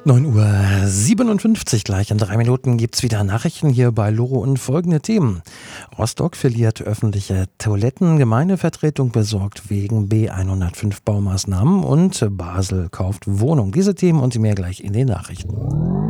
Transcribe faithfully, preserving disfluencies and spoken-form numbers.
neun Uhr siebenundfünfzig gleich. In drei Minuten gibt es wieder Nachrichten hier bei Loro und folgende Themen. Rostock verliert öffentliche Toiletten, Gemeindevertretung besorgt wegen B hundertfünf Baumaßnahmen und Basel kauft Wohnung. Diese Themen und mehr gleich in den Nachrichten.